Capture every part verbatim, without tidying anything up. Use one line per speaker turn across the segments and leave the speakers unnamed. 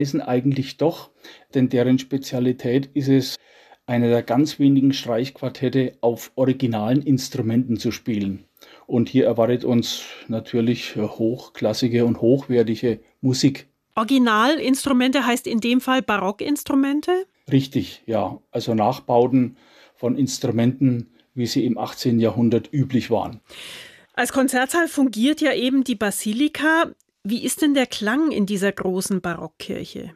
Essen eigentlich doch, denn deren Spezialität ist es, einer der ganz wenigen Streichquartette auf originalen Instrumenten zu spielen. Und hier erwartet uns natürlich hochklassige und hochwertige Musik.
Originalinstrumente heißt in dem Fall Barockinstrumente?
Richtig, ja. Also Nachbauten von Instrumenten, wie sie im achtzehnten Jahrhundert üblich waren.
Als Konzertsaal fungiert ja eben die Basilika. Wie ist denn der Klang in dieser großen Barockkirche?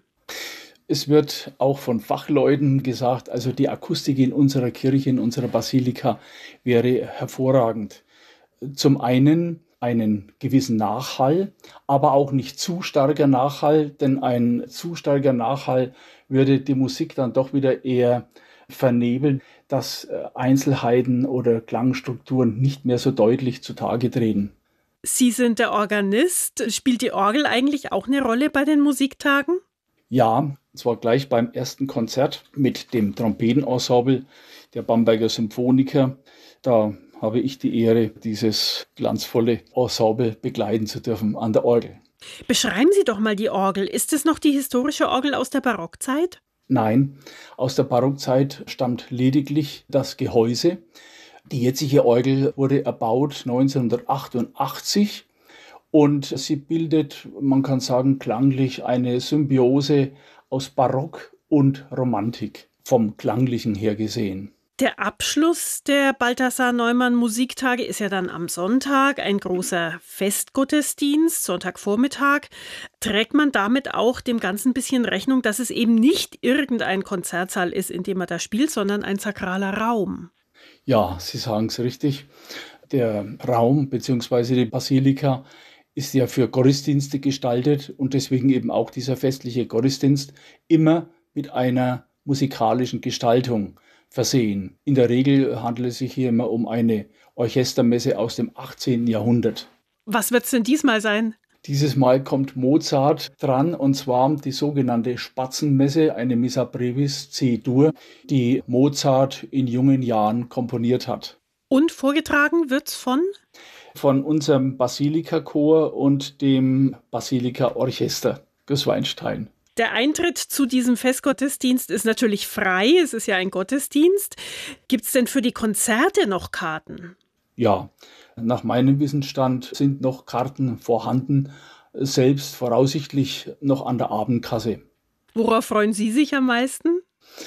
Es wird auch von Fachleuten gesagt, also die Akustik in unserer Kirche, in unserer Basilika wäre hervorragend. Zum einen einen gewissen Nachhall, aber auch nicht zu starker Nachhall, denn ein zu starker Nachhall würde die Musik dann doch wieder eher vernebeln, dass Einzelheiten oder Klangstrukturen nicht mehr so deutlich zutage treten.
Sie sind der Organist. Spielt die Orgel eigentlich auch eine Rolle bei den Musiktagen?
Ja, und zwar gleich beim ersten Konzert mit dem Trompetenensemble der Bamberger Symphoniker. Da habe ich die Ehre, dieses glanzvolle Ensemble begleiten zu dürfen an der Orgel.
Beschreiben Sie doch mal die Orgel. Ist es noch die historische Orgel aus der Barockzeit?
Nein, aus der Barockzeit stammt lediglich das Gehäuse. Die jetzige Orgel wurde erbaut neunzehnhundertachtundachtzig und sie bildet, man kann sagen, klanglich eine Symbiose aus Barock und Romantik, vom Klanglichen her gesehen.
Der Abschluss der Balthasar-Neumann-Musiktage ist ja dann am Sonntag, ein großer Festgottesdienst, Sonntagvormittag. Trägt man damit auch dem Ganzen ein bisschen Rechnung, dass es eben nicht irgendein Konzertsaal ist, in dem man da spielt, sondern ein sakraler Raum?
Ja, Sie sagen es richtig. Der Raum bzw. die Basilika ist ja für Gottesdienste gestaltet und deswegen eben auch dieser festliche Gottesdienst immer mit einer musikalischen Gestaltung versehen. In der Regel handelt es sich hier immer um eine Orchestermesse aus dem achtzehnten Jahrhundert.
Was wird es denn diesmal sein?
Dieses Mal kommt Mozart dran, und zwar die sogenannte Spatzenmesse, eine Missa brevis C-Dur, die Mozart in jungen Jahren komponiert hat.
Und vorgetragen wird's von?
Von unserem Basilika-Chor und dem Basilika-Orchester Gößweinstein.
Der Eintritt zu diesem Festgottesdienst ist natürlich frei, es ist ja ein Gottesdienst. Gibt es denn für die Konzerte noch Karten?
Ja, nach meinem Wissensstand sind noch Karten vorhanden, selbst voraussichtlich noch an der Abendkasse.
Worauf freuen Sie sich am meisten?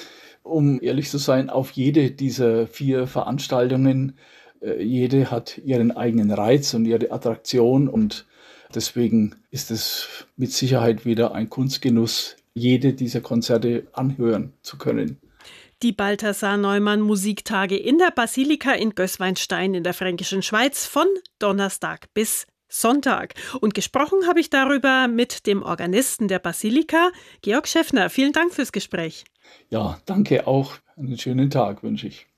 Um ehrlich zu sein, auf jede dieser vier Veranstaltungen. Jede hat ihren eigenen Reiz und ihre Attraktion und deswegen ist es mit Sicherheit wieder ein Kunstgenuss, jede dieser Konzerte anhören zu können.
Die Balthasar-Neumann-Musiktage in der Basilika in Gößweinstein in der Fränkischen Schweiz von Donnerstag bis Sonntag. Und gesprochen habe ich darüber mit dem Organisten der Basilika, Georg Schäffner. Vielen Dank fürs Gespräch.
Ja, danke auch. Einen schönen Tag wünsche ich.